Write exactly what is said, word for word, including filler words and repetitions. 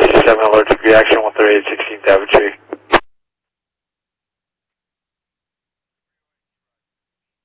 C seven allergic reaction, one thirty-eight sixteenth Avenue.